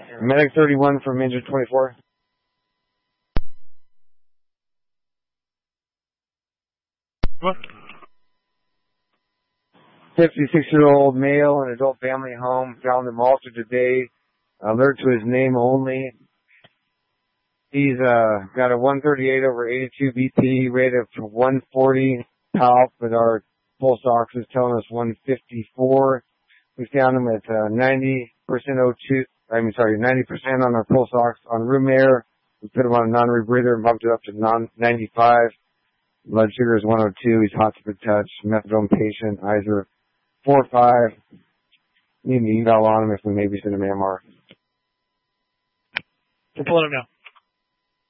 Medic 31 from injured 24. 56-year-old male in adult family home. Found him altered today. Alert to his name only. He's got a 138/82 BP, rate of 140 palp, but our pulse ox is telling us 154. We found him at 90% on our pulse ox on room air. We put him on a non-rebreather and bumped it up to 95. Blood sugar is 102. He's hot to the touch. Methadone patient. Eyes are 4-5. Need an eval on him if we maybe send him MR. We're pulling him now.